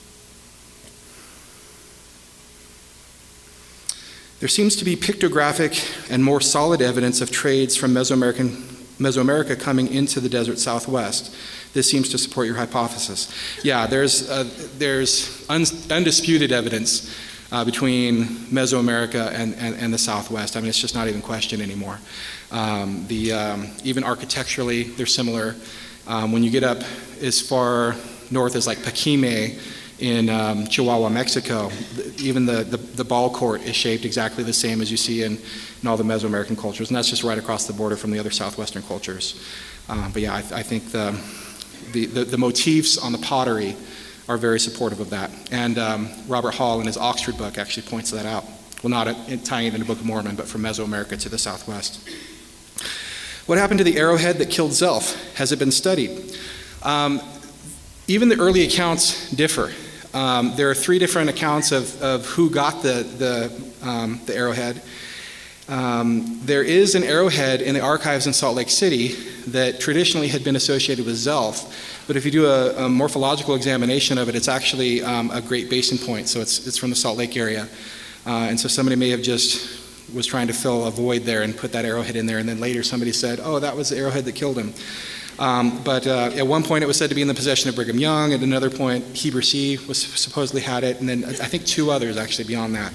There seems to be pictographic and more solid evidence of trades from Mesoamerica coming into the desert Southwest. This seems to support your hypothesis. Yeah, there's undisputed evidence between Mesoamerica and the Southwest. It's just not even questioned anymore. Even architecturally, they're similar. When you get up as far north as like Paquime in Chihuahua, Mexico, even the ball court is shaped exactly the same as you see in all the Mesoamerican cultures, and that's just right across the border from the other southwestern cultures. But yeah, I think the motifs on the pottery are very supportive of that. And Robert Hall in his Oxford book actually points that out. Well, not tying it in the Book of Mormon, but from Mesoamerica to the southwest. What happened to the arrowhead that killed Zelph? Has it been studied? Even the early accounts differ. There are 3 different accounts of who got the arrowhead. There is an arrowhead in the archives in Salt Lake City that traditionally had been associated with Zelph, but if you do a morphological examination of it, it's actually a Great Basin point, so it's from the Salt Lake area. And so somebody may have just was trying to fill a void there and put that arrowhead in there, and then later somebody said, oh, that was the arrowhead that killed him. But at one point it was said to be in the possession of Brigham Young. At another point, Heber C. was supposedly had it, and then I think 2 others actually beyond that.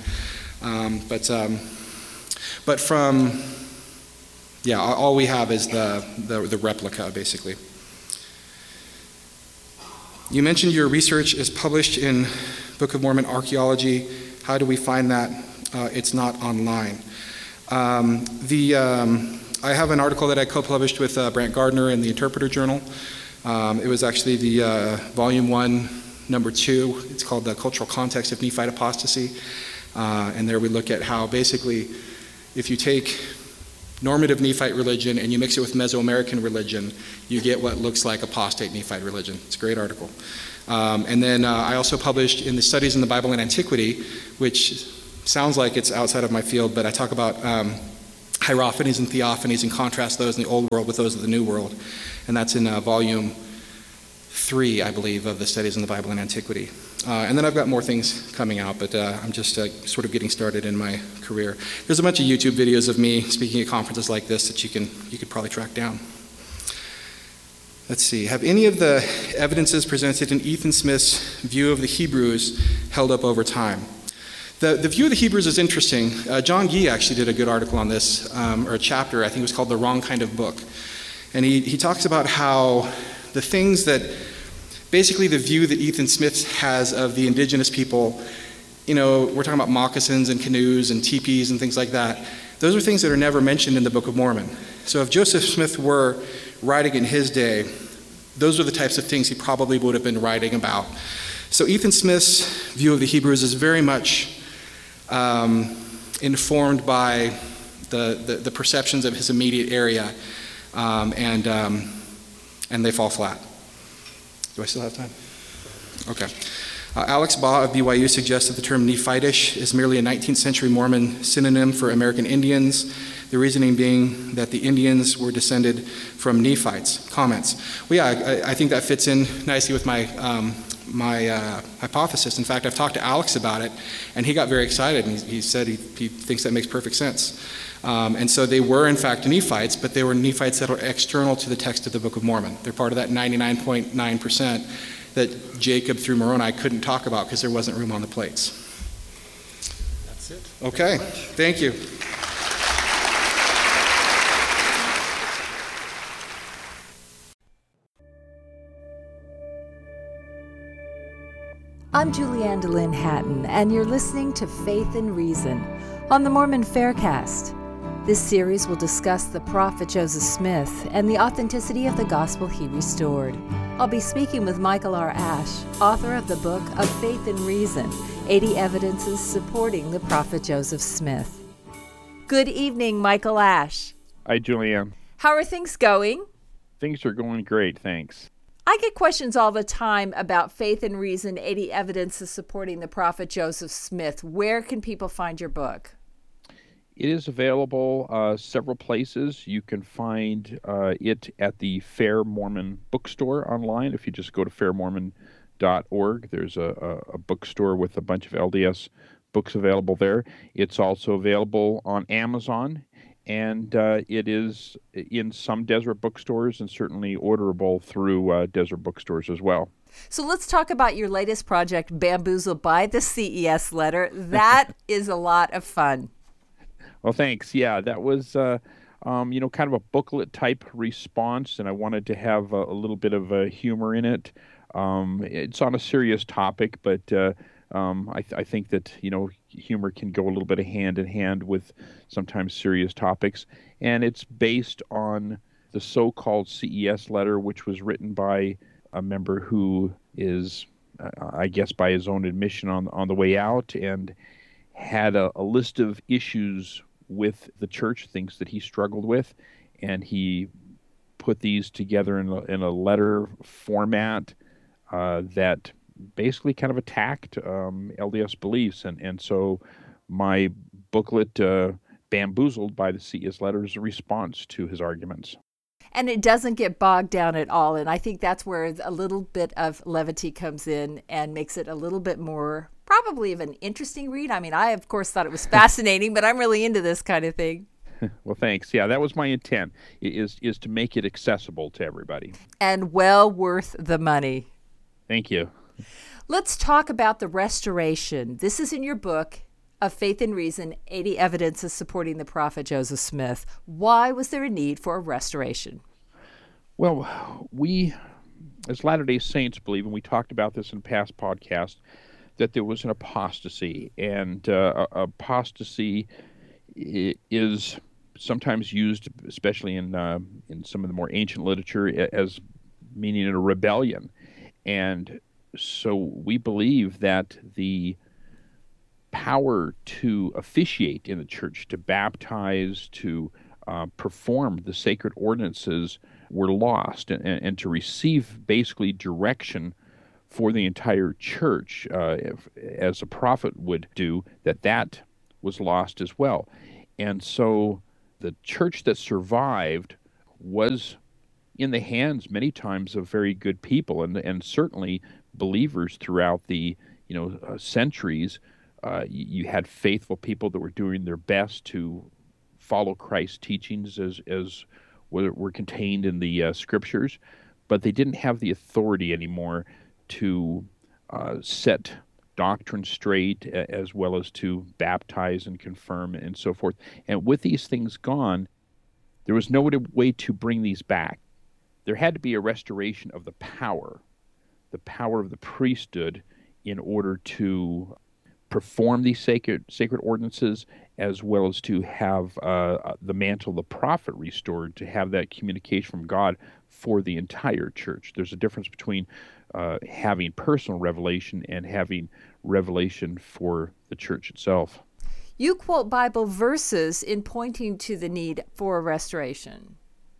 But from, all we have is the replica, basically. You mentioned your research is published in Book of Mormon Archaeology. How do we find that? It's not online. I have an article that I co-published with Brant Gardner in the Interpreter Journal. It was actually the Volume 1, Number 2. It's called The Cultural Context of Nephite Apostasy. And there we look at how basically if you take normative Nephite religion and you mix it with Mesoamerican religion, you get what looks like apostate Nephite religion. It's a great article. And then I also published in the Studies in the Bible and Antiquity, which sounds like it's outside of my field, but I talk about hierophanies and theophanies and contrast those in the Old World with those of the New World. And that's in volume 3, I believe, of the Studies in the Bible and Antiquity. And then I've got more things coming out, but I'm just sort of getting started in my career. There's a bunch of YouTube videos of me speaking at conferences like this that you could probably track down. Let's see. Have any of the evidences presented in Ethan Smith's view of the Hebrews held up over time? The view of the Hebrews is interesting. John Gee actually did a good article on this, or a chapter, I think it was called The Wrong Kind of Book. And he talks about how the things that, basically the view that Ethan Smith has of the indigenous people, we're talking about moccasins and canoes and teepees and things like that. Those are things that are never mentioned in the Book of Mormon. So if Joseph Smith were writing in his day, those are the types of things he probably would have been writing about. So Ethan Smith's view of the Hebrews is very much informed by the perceptions of his immediate area, and they fall flat. Do I still have time? Okay. Alex Baugh of BYU suggests that the term Nephitish is merely a 19th century Mormon synonym for American Indians, the reasoning being that the Indians were descended from Nephites. Comments? Well, yeah, I think that fits in nicely with my hypothesis. In fact, I've talked to Alex about it, and he got very excited, and he said he thinks that makes perfect sense. And so they were, in fact, Nephites, but they were Nephites that are external to the text of the Book of Mormon. They're part of that 99.9% that Jacob through Moroni couldn't talk about because there wasn't room on the plates. That's it. Okay, thank you. I'm Julianne DeLynn Hatton, and you're listening to Faith and Reason on the Mormon Faircast. This series will discuss the prophet Joseph Smith and the authenticity of the gospel he restored. I'll be speaking with Michael R. Ash, author of the book of Faith and Reason, 80 Evidences Supporting the Prophet Joseph Smith. Good evening, Michael Ash. Hi, Julianne. How are things going? Things are going great, thanks. I get questions all the time about Faith and Reason, 80 Evidences Supporting the Prophet Joseph Smith. Where can people find your book? It is available several places. You can find it at the Fair Mormon bookstore online. If you just go to fairmormon.org, there's a bookstore with a bunch of LDS books available there. It's also available on Amazon, and it is in some Deseret bookstores and certainly orderable through Deseret bookstores as well. So let's talk about your latest project, Bamboozled by the CES Letter. That is a lot of fun. Well, thanks. Yeah, that was, kind of a booklet type response, and I wanted to have a little bit of humor in it. It's on a serious topic, but I think that, humor can go a little bit of hand in hand with sometimes serious topics. And it's based on the so-called CES letter, which was written by a member who is, I guess by his own admission, on the way out, and had a list of issues with the church, things that he struggled with, and he put these together in a letter format that basically kind of attacked LDS beliefs. And so my booklet, Bamboozled by the CES Letter, is a response to his arguments. And it doesn't get bogged down at all. And I think that's where a little bit of levity comes in and makes it a little bit more probably of an interesting read. I mean, I, of course, thought it was fascinating, but I'm really into this kind of thing. Well, thanks. Yeah, that was my intent, is to make it accessible to everybody. And well worth the money. Thank you. Let's talk about the restoration. This is in your book of Faith and Reason, 80 Evidences Supporting the Prophet Joseph Smith. Why was there a need for a restoration? Well, we, as Latter-day Saints, believe, and we talked about this in past podcasts, that there was an apostasy. And apostasy is sometimes used, especially in some of the more ancient literature, as meaning a rebellion. And so we believe that the power to officiate in the church, to baptize, to perform the sacred ordinances were lost, and to receive basically direction for the entire church, as a prophet would do, that was lost as well. And so the church that survived was in the hands many times of very good people, and certainly believers throughout the centuries. You had faithful people that were doing their best to follow Christ's teachings as were contained in the scriptures, but they didn't have the authority anymore to set doctrine straight, as well as to baptize and confirm and so forth. And with these things gone, there was no way to bring these back. There had to be a restoration of the power of the priesthood, in order to perform these sacred ordinances, as well as to have the mantle of the prophet restored, to have that communication from God for the entire church. There's a difference between having personal revelation and having revelation for the church itself. You quote Bible verses in pointing to the need for a restoration.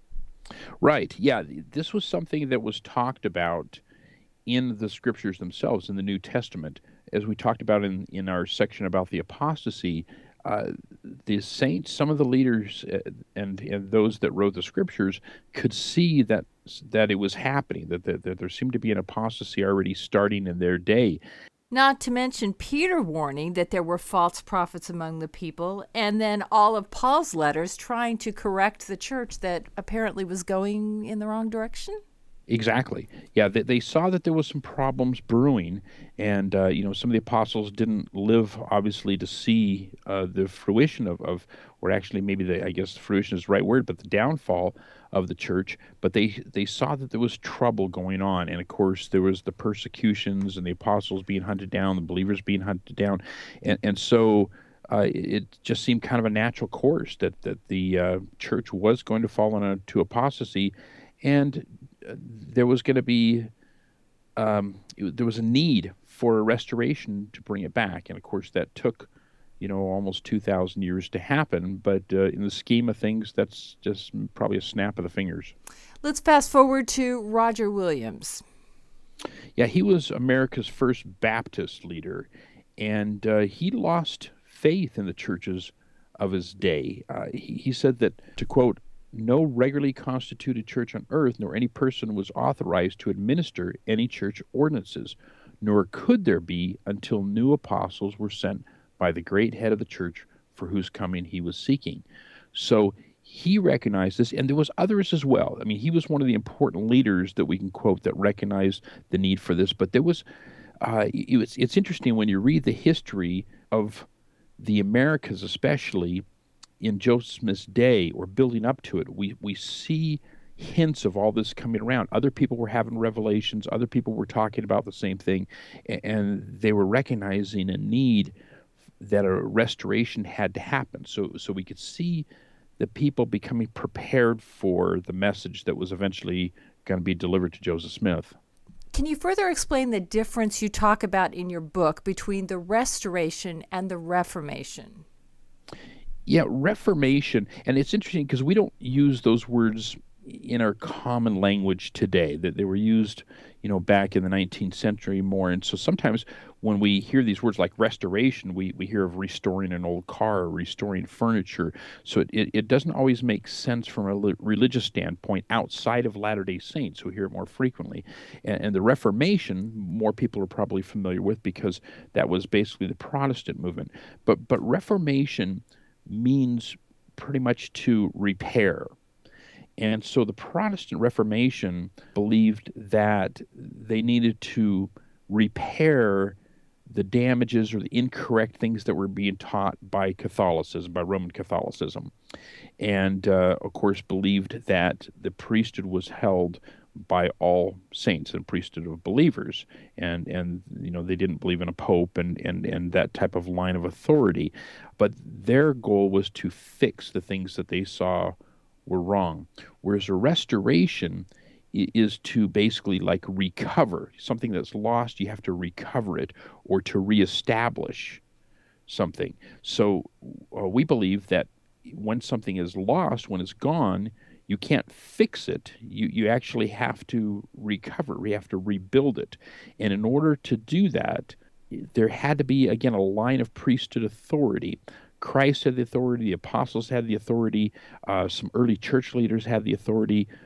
Right. Yeah, this was something that was talked about in the scriptures themselves, in the New Testament. As we talked about in our section about the apostasy, the saints, some of the leaders and those that wrote the scriptures could see that it was happening, that there seemed to be an apostasy already starting in their day. Not to mention Peter warning that there were false prophets among the people, and then all of Paul's letters trying to correct the church that apparently was going in the wrong direction. Exactly. Yeah, they saw that there was some problems brewing, and some of the apostles didn't live, obviously, to see the fruition of, or actually maybe I guess fruition is the right word, but the downfall of the church. But they saw that there was trouble going on, and of course there was the persecutions and the apostles being hunted down, the believers being hunted down, and so it just seemed kind of a natural course that the church was going to fall into apostasy, and there was going to be there was a need for a restoration to bring it back, and of course that took almost 2,000 years to happen. But in the scheme of things, that's just probably a snap of the fingers. Let's fast forward to Roger Williams. Yeah, he was America's first Baptist leader, and he lost faith in the churches of his day. He said that, to quote, "No regularly constituted church on earth, nor any person was authorized to administer any church ordinances, nor could there be until new apostles were sent by the great head of the church, for whose coming he was seeking." So he recognized this, and there was others as well. I mean, he was one of the important leaders that we can quote that recognized the need for this. But there was, it's interesting when you read the history of the Americas, especially in Joseph Smith's day or building up to it, we see hints of all this coming around. Other people were having revelations. Other people were talking about the same thing, and they were recognizing a need that a restoration had to happen. So we could see the people becoming prepared for the message that was eventually going to be delivered to Joseph Smith. Can you further explain the difference you talk about in your book between the Restoration and the Reformation? Yeah, Reformation, and it's interesting because we don't use those words in our common language today, that they were used, back in the 19th century more. And so sometimes when we hear these words like restoration, we hear of restoring an old car or restoring furniture. So it doesn't always make sense from a religious standpoint outside of Latter-day Saints, who hear it more frequently. And the Reformation, more people are probably familiar with because that was basically the Protestant movement. But Reformation means pretty much to repair. And so the Protestant Reformation believed that they needed to repair the damages or the incorrect things that were being taught by Catholicism, by Roman Catholicism. And, of course, believed that the priesthood was held by all saints and priesthood of believers. And they didn't believe in a pope and that type of line of authority. But their goal was to fix the things that they saw were wrong. Whereas a restoration is to basically like recover something that's lost. You have to recover it or to reestablish. something. So we believe that when something is lost, when it's gone, you can't fix it. You actually have to recover. We have to rebuild it. And in order to do that, there had to be, again, a line of priesthood authority. Christ had the authority, the apostles had the authority, some early church leaders had the authority.